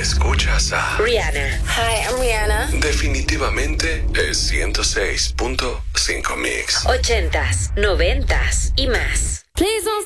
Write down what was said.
Escuchas a Rihanna. Hi, I'm Rihanna. Definitivamente es 106.5 Mix. 80s, 90s y más. Please don't